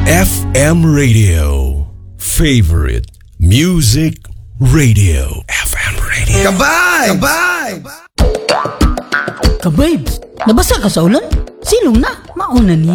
FM Radio. Favorite Music Radio. FM Radio. Kabay! Kabay! Kabay, nabasa ka sa ulan? Silong na, mauna ni.